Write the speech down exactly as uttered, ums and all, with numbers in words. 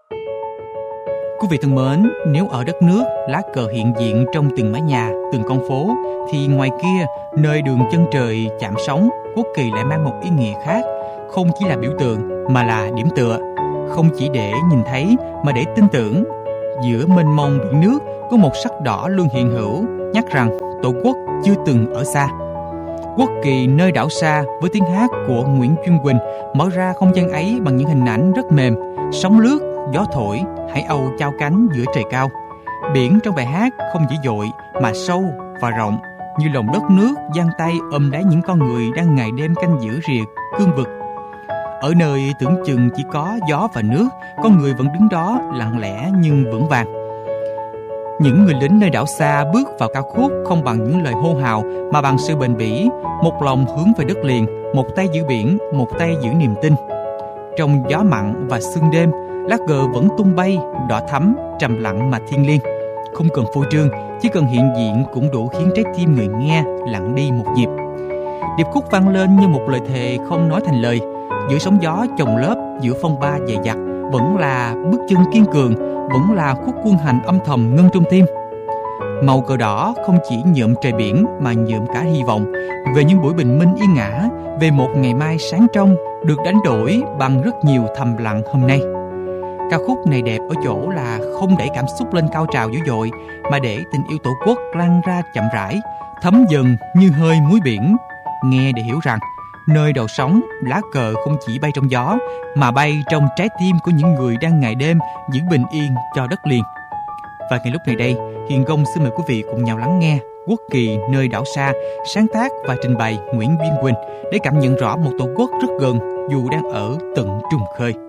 Quý vị thân mến, nếu ở đất nước lá cờ hiện diện trong từng mái nhà, từng con phố, thì ngoài kia, nơi đường chân trời chạm sóng, quốc kỳ lại mang một ý nghĩa khác, không chỉ là biểu tượng mà là điểm tựa, không chỉ để nhìn thấy mà để tin tưởng. Giữa mênh mông biển nước có một sắc đỏ luôn hiện hữu, nhắc rằng Tổ quốc chưa từng ở xa. Quốc kỳ nơi đảo xa với tiếng hát của Nguyễn Chuyên Quỳnh mở ra không gian ấy bằng những hình ảnh rất mềm, sóng lướt, gió thổi, hải âu chao cánh giữa trời cao. Biển trong bài hát không dữ dội mà sâu và rộng, như lòng đất nước giang tay ôm lấy những con người đang ngày đêm canh giữ rìa cương vực. Ở nơi tưởng chừng chỉ có gió và nước, con người vẫn đứng đó lặng lẽ nhưng vững vàng. Những người lính nơi đảo xa bước vào ca khúc không bằng những lời hô hào mà bằng sự bền bỉ, một lòng hướng về đất liền, một tay giữ biển, một tay giữ niềm tin. Trong gió mặn và sương đêm, lá cờ vẫn tung bay, đỏ thắm, trầm lặng mà thiêng liêng. Không cần phô trương, chỉ cần hiện diện cũng đủ khiến trái tim người nghe lặng đi một nhịp. Điệp khúc vang lên như một lời thề không nói thành lời. Giữa sóng gió chồng lớp, giữa phong ba dày dặt, vẫn là bước chân kiên cường, vẫn là khúc quân hành âm thầm ngân trong tim. Màu cờ đỏ không chỉ nhuộm trời biển mà nhuộm cả hy vọng về những buổi bình minh yên ngã, về một ngày mai sáng trong được đánh đổi bằng rất nhiều thầm lặng hôm nay. Ca khúc này đẹp ở chỗ là không đẩy cảm xúc lên cao trào dữ dội, mà để tình yêu tổ quốc lan ra chậm rãi, thấm dần như hơi muối biển. Nghe để hiểu rằng nơi đầu sóng, lá cờ không chỉ bay trong gió mà bay trong trái tim của những người đang ngày đêm giữ bình yên cho đất liền. Và ngay lúc này đây, Hiền Công xin mời quý vị cùng nhau lắng nghe Quốc kỳ nơi đảo xa, sáng tác và trình bày Nguyễn Duyên Quỳnh để cảm nhận rõ một tổ quốc rất gần dù đang ở tận trùng khơi.